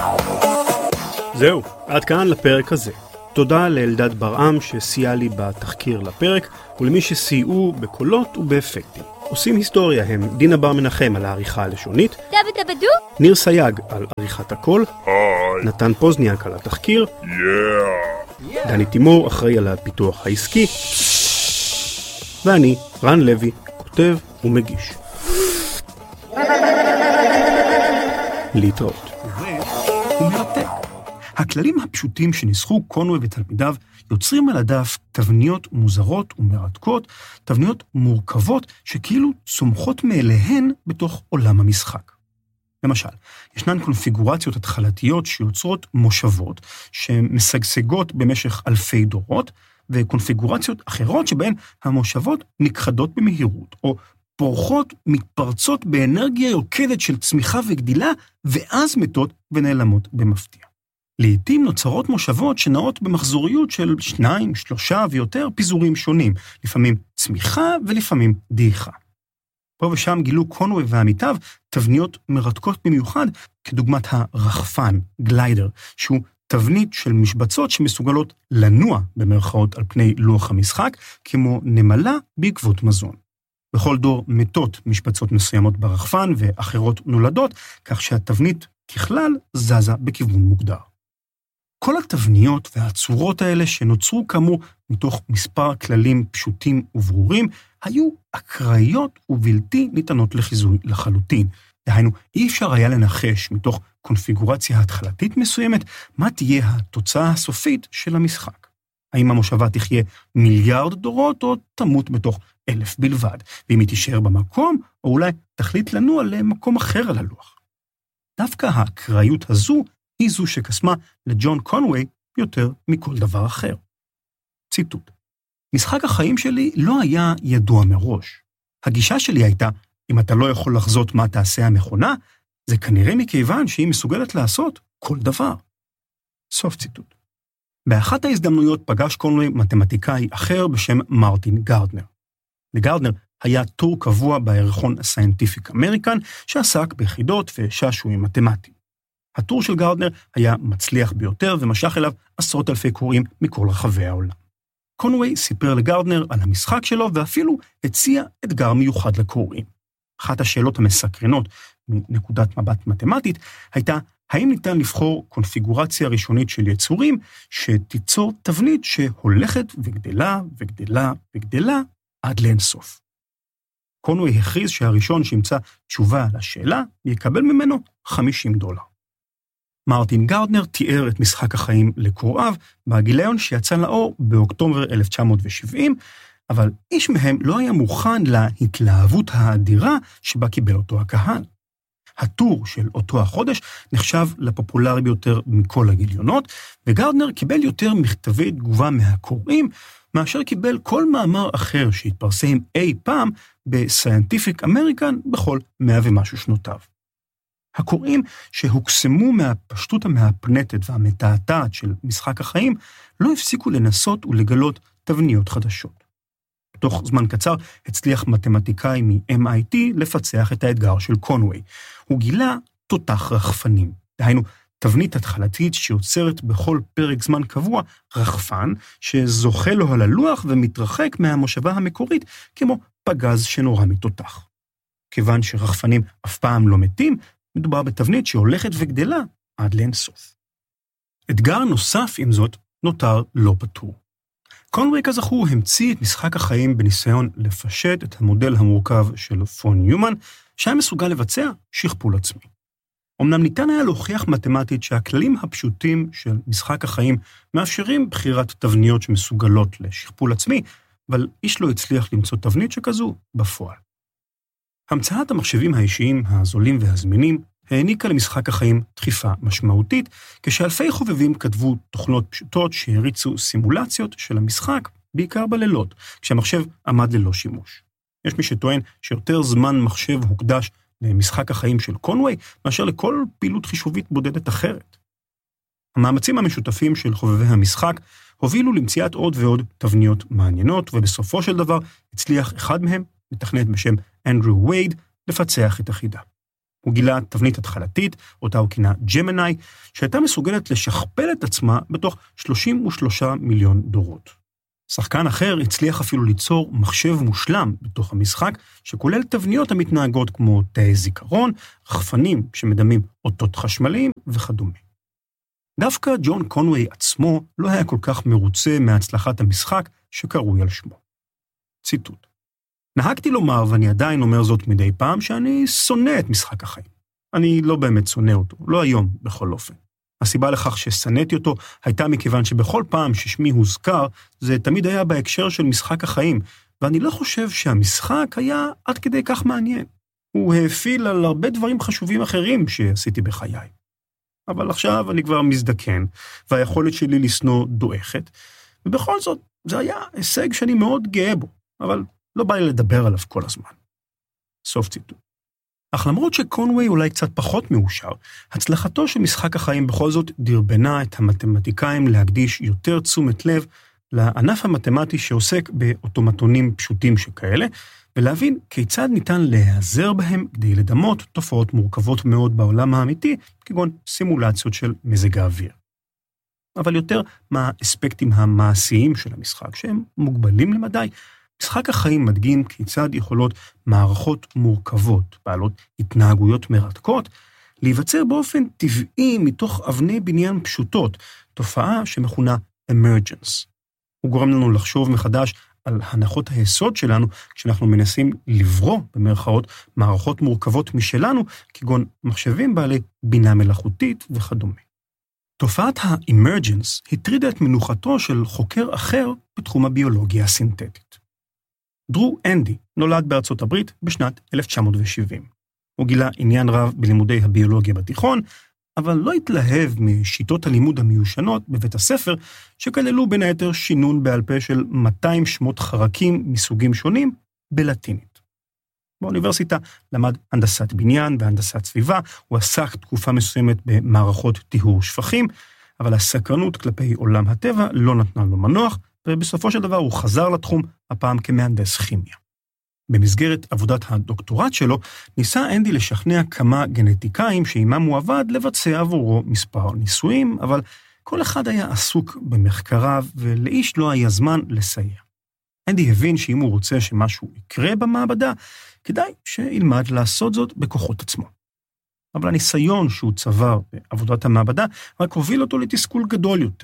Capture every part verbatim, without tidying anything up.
זהו, עד כאן לפרק הזה. תודה לאלדד ברעם שסייע לי בתחקיר לפרק, ולמי שסייעו בקולות ובאפקטים. עושים היסטוריה הם דינה בר מנחם על העריכה הלשונית, דבדה בדו, ניר סייג על עריכת הקול, נתן פוזניאק על התחקיר, דני תימור אחראי על הפיתוח העסקי, ואני, רן לוי, כותב ומגיש. להתראות. ומרתק. הכללים הפשוטים שניסחו קונווי ותלמידיו יוצרים על הדף תבניות מוזרות ומרתקות, תבניות מורכבות שכאילו צומחות מאליהן בתוך עולם המשחק. למשל, ישנן קונפיגורציות התחלתיות שיוצרות מושבות שמשגשגות במשך אלפי דורות, וקונפיגורציות אחרות שבהן המושבות נכחדות במהירות, או פורחות מתפרצות באנרגיה יוקדת של צמיחה וגדילה, ואז מתות ונעלמות במפתיע. לעתים נוצרות מושבות שנעות במחזוריות של שניים, שלושה ויותר פיזורים שונים, לפעמים צמיחה ולפעמים דעיכה. פה ושם גילו קונווי ועמיתיו תבניות מרתקות במיוחד, כדוגמת הרחפן, גליידר, שהוא תבנית של משבצות שמסוגלות לנוע במרכאות על פני לוח המשחק, כמו נמלה בעקבות מזון. בכל דור מתות משבצות מסוימות ברחפן ואחרות נולדות, כך שהתבנית ככלל זזה בכיוון מוגדר. כל התבניות והצורות האלה שנוצרו כאמור מתוך מספר כללים פשוטים וברורים, היו אקראיות ובלתי ניתנות לחיזוי לחלוטין. דהיינו, אי אפשר היה לנחש מתוך קונפיגורציה התחלתית מסוימת, מה תהיה התוצאה הסופית של המשחק. האם המושבה תחיה מיליארד דורות או תמות בתוך אלף בלבד, ואם היא תישאר במקום, או אולי תחליט לנוע למקום אחר על הלוח. דווקא האקראיות הזו היא זו שקסמה לג'ון קונווי יותר מכל דבר אחר. ציטוט: משחק החיים שלי לא היה ידוע מראש. הגישה שלי הייתה, אם אתה לא יכול לחזות מה תעשה המכונה, זה כנראה מכיוון שהיא מסוגלת לעשות כל דבר. סוף ציטוט. באחת ההזדמנויות פגש קונווי מתמטיקאי אחר בשם מרטין גרדנר. לגרדנר היה טור קבוע בירחון Scientific American שעסק ביחידות ושעשועים מתמטיים. הטור של גרדנר היה מצליח ביותר ומשך אליו עשרות אלפי קוראים מכל רחבי העולם. קונווי סיפר לגרדנר על המשחק שלו ואפילו הציע אתגר מיוחד לקוראים. אחת השאלות המסקרנות מנקודת מבט מתמטית הייתה, האם ניתן לבחור קונפיגורציה ראשונית של יצורים שתיצור תבנית שהולכת וגדלה וגדלה וגדלה עד לאינסוף. קונווי הכריז שהראשון שימצא תשובה על השאלה יקבל ממנו חמישים דולר. מרטין גרדנר תיאר את משחק החיים לקוראיו בגיליון שיצא לאור באוקטובר אלף תשע מאות שבעים, אבל איש מהם לא היה מוכן להתלהבות האדירה שבה קיבל אותו הקהל. הטור של אותו החודש נחשב לפופולרי ביותר מכל הגיליונות, וגרדנר קיבל יותר מכתבי תגובה מהקוראים, מאשר קיבל כל מאמר אחר שהתפרסם אי פעם ב-Scientific American בכל מאה ומשהו שנותיו. הקוראים שהוקסמו מהפשטות המהפנטת והמתעתעת של משחק החיים, לא הפסיקו לנסות ולגלות תבניות חדשות. בתוך זמן קצר הצליח מתמטיקאי מ-אם איי טי לפצח את האתגר של קונווי. הוא גילה תותח רחפנים, דהיינו תבנית התחלתית שיוצרת בכל פרק זמן קבוע רחפן שזוכה לו על הלוח ומתרחק מהמושבה המקורית כמו פגז שנורא מתותח. כיוון שרחפנים אף פעם לא מתים, מדובר בתבנית שהולכת וגדלה עד לאינסוף. אתגר נוסף עם זאת נותר לא פתור. קונווי כזכור המציא את משחק החיים בניסיון לפשט את המודל המורכב של פון ניומן, שהיה מסוגל לבצע שכפול עצמי. אמנם ניתן היה להוכיח מתמטית שהכללים הפשוטים של משחק החיים מאפשרים בחירת תבניות שמסוגלות לשכפול עצמי, אבל איש לא הצליח למצוא תבנית שכזו בפועל. המצאת המחשבים האישיים, הזולים והזמינים, העניקה למשחק החיים דחיפה משמעותית, כשאלפי חובבים כתבו תוכנות פשוטות שהריצו סימולציות של המשחק, בעיקר בלילות, כשהמחשב עמד ללא שימוש. יש מי שטוען שיותר זמן מחשב הוקדש למשחק החיים של קונווי, מאשר לכל פעילות חישובית בודדת אחרת. המאמצים המשותפים של חובבי המשחק הובילו למציאת עוד ועוד תבניות מעניינות, ובסופו של דבר הצליח אחד מהם, מתכנת בשם אנדרו וייד, לפצח את החידה. הוא גילה תבנית התחלתית, אותה הוא כינה ג'מיני, שהייתה מסוגלת לשכפל את עצמה בתוך שלושים ושלושה מיליון דורות. שחקן אחר הצליח אפילו ליצור מחשב מושלם בתוך המשחק, שכולל תבניות המתנהגות כמו תאי זיכרון, רחפנים שמדמים אותות חשמליים וכדומה. דווקא ג'ון קונווי עצמו לא היה כל כך מרוצה מהצלחת המשחק שקרוי על שמו. ציטוט: נהגתי לומר, ואני עדיין אומר זאת מדי פעם, שאני שונא את משחק החיים. אני לא באמת שונא אותו, לא היום בכל אופן. הסיבה לכך ששנאתי אותו הייתה מכיוון שבכל פעם ששמי הוזכר, זה תמיד היה בהקשר של משחק החיים, ואני לא חושב שהמשחק היה עד כדי כך מעניין. הוא העפיל על הרבה דברים חשובים אחרים שעשיתי בחיי. אבל עכשיו אני כבר מזדקן, והיכולת שלי לשנוא דועכת, ובכל זאת זה היה הישג שאני מאוד גאה בו, אבל לא בא לי לדבר עליו כל הזמן. סוף ציטוט. אך למרות שקונווי אולי קצת פחות מאושר, הצלחתו של משחק החיים בכל זאת דרבנה את המתמטיקאים להקדיש יותר תשומת לב לענף המתמטי שעוסק באוטומטונים פשוטים שכאלה, ולהבין כיצד ניתן להיעזר בהם כדי לדמות תופעות מורכבות מאוד בעולם האמיתי, כגון סימולציות של מזג האוויר. אבל יותר מהאספקטים המעשיים של המשחק, שהם מוגבלים למדי, משחק החיים מדגים כיצד יכולות מערכות מורכבות, בעלות התנהגויות מרתקות, להיווצר באופן טבעי מתוך אבני בניין פשוטות, תופעה שמכונה emergence. הוא גורם לנו לחשוב מחדש על הנחות היסוד שלנו, כשאנחנו מנסים לברוא, במרכאות, מערכות מורכבות משלנו, כגון מחשבים בעלי בינה מלאכותית וכדומה. תופעת ה-emergence הטרידה את מנוחתו של חוקר אחר בתחום הביולוגיה הסינתטית. דרו אנדי נולד בארצות הברית בשנת אלף תשע מאות שבעים. הוא גילה עניין רב בלימודי הביולוגיה בתיכון, אבל לא התלהב משיטות הלימוד המיושנות בבית הספר, שכללו בין היתר שינון בעל פה של מאתיים שמות חרקים מסוגים שונים בלטינית. באוניברסיטה למד הנדסת בניין והנדסת סביבה, הוא עסק תקופה מסוימת במערכות טיהור שפכים, אבל הסקרנות כלפי עולם הטבע לא נתנה לו מנוח, ובסופו של דבר הוא חזר לתחום הפעם כמהנדס כימיה. במסגרת עבודת הדוקטורט שלו, ניסה אנדי לשכנע כמה גנטיקאים שעימם הוא עבד לבצע עבורו מספר ניסויים, אבל כל אחד היה עסוק במחקריו ולאיש לא היה זמן לסייע. אנדי הבין שאם הוא רוצה שמשהו יקרה במעבדה, כדאי שילמד לעשות זאת בכוחות עצמו. אבל הניסיון שהוא צבר בעבודת המעבדה רק הוביל אותו לתסכול גדול יותר.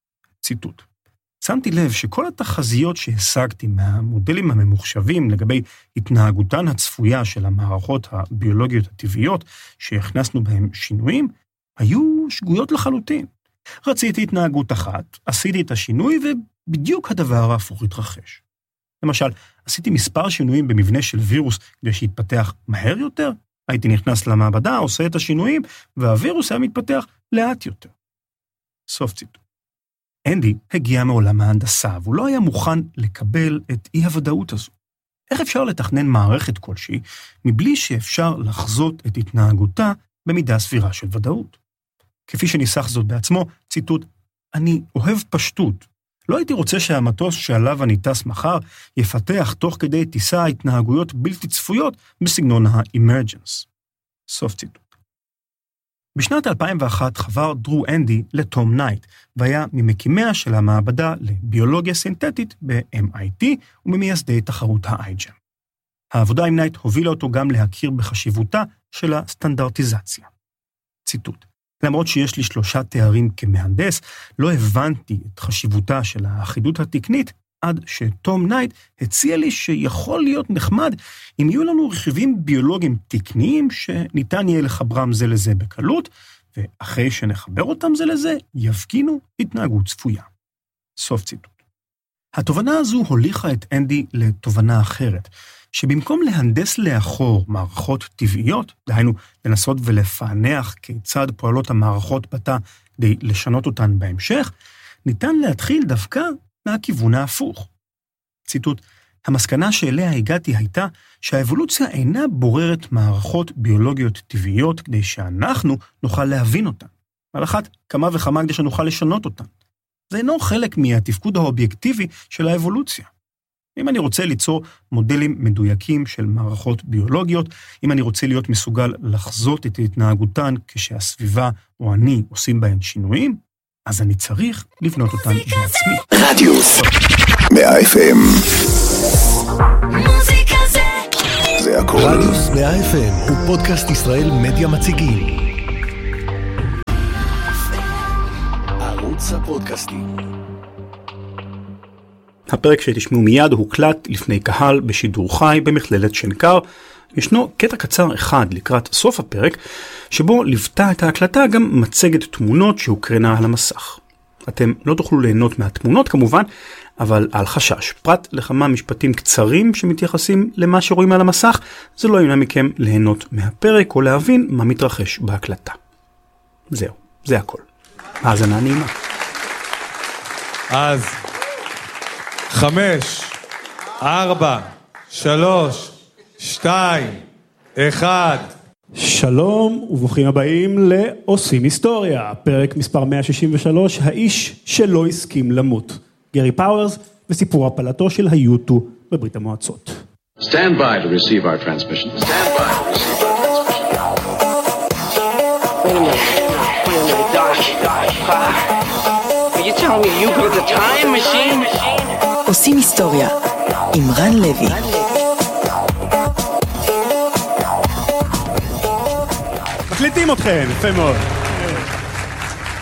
ציטוט: שמתי לב שכל התחזיות שהשגתי מהמודלים הממוחשבים לגבי התנהגותן הצפויה של המערכות הביולוגיות הטבעיות שהכנסנו בהם שינויים, היו שגויות לחלוטין. רציתי התנהגות אחת, עשיתי את השינוי ובדיוק הדבר ההפוך התרחש. למשל, עשיתי מספר שינויים במבנה של וירוס כדי שיתפתח מהר יותר, הייתי נכנס למעבדה, עושה את השינויים, והווירוס היה מתפתח לאט יותר. סוף ציטוט. אנדי הגיע מעולם ההנדסה, והוא לא היה מוכן לקבל את אי-הוודאות הזו. איך אפשר לתכנן מערכת כלשהי, מבלי שאפשר לחזות את התנהגותה במידה סבירה של ודאות? כפי שניסח זאת בעצמו, ציטוט: אני אוהב פשטות. לא הייתי רוצה שהמטוס שעליו אני טס מחר יפתח תוך כדי טיסה התנהגויות בלתי צפויות בסגנון ה-emergence. סוף ציטוט. בשנת אלפיים ואחת חבר דרו אנדי לתום נייט, והיה ממקימיה של המעבדה לביולוגיה סינתטית ב-אם איי טי וממייסדי תחרות ה-איי ג'י אם. העבודה עם נייט הובילה אותו גם להכיר בחשיבותה של הסטנדרטיזציה. ציטוט: למרות שיש לי שלושה תארים כמהנדס, לא הבנתי את חשיבותה של האחידות התקנית, עד שתום נייט הציע לי שיכול להיות נחמד אם יהיו לנו רכיבים ביולוגיים תקניים שניתן יהיה לחברם זה לזה בקלות, ואחרי שנחבר אותם זה לזה, יפגינו התנהגות צפויה. סוף ציטוט. התובנה הזו הוליכה את אנדי לתובנה אחרת, שבמקום להנדס לאחור מערכות טבעיות, דהיינו לנסות ולפענח כיצד פועלות המערכות בתא כדי לשנות אותן בהמשך, ניתן להתחיל דווקא מהכיוון ההפוך. ציטוט: המסקנה שאליה הגעתי הייתה שהאבולוציה אינה בוררת מערכות ביולוגיות טבעיות כדי שאנחנו נוכל להבין אותן, על אחת כמה וכמה כדי שנוכל לשנות אותן. זה אינו חלק מהתפקוד האובייקטיבי של האבולוציה. אם אני רוצה ליצור מודלים מדויקים של מערכות ביולוגיות, אם אני רוצה להיות מסוגל לחזות את התנהגותן כשהסביבה או אני עושים בהן שינויים, אז אני צריך לבנות אותן בעצמי. רדיוס מאה אף אם. מוזיקה זה זה הכל. רדיוס מאה אף אם הוא פודקאסט ישראל מדיה מציגים. ערוץ הפודקאסטים. הפרק שתשמעו מיד הוקלט לפני קהל בשידור חי במכללת שנקר. ישנו קטע קצר אחד לקראת סוף הפרק, שבו ליוותה את ההקלטה גם מצגת תמונות שהוקרנה על המסך. אתם לא תוכלו ליהנות מהתמונות כמובן, אבל על חשש. פרט לכמה משפטים קצרים שמתייחסים למה שרואים על המסך, זה לא ימנע מכם ליהנות מהפרק או להבין מה מתרחש בהקלטה. זהו, זה הכל. האזנה נעימה. אז חמש, ארבע, שלוש, שתיים, אחד. שלום וברוכים הבאים לעושים היסטוריה, פרק מספר מאה שישים ושלוש, האיש שלא הסכים למות. גרי פאוורס וסיפור הפלתו של היוטו בברית המועצות. Stand by to receive our transmission. Stand by to receive our transmission. Wait a minute. Wait a minute, Doc. Are you telling me you built a time machine? עושים היסטוריה עם רן לוי. מקליטים אתכם, יפה מאוד.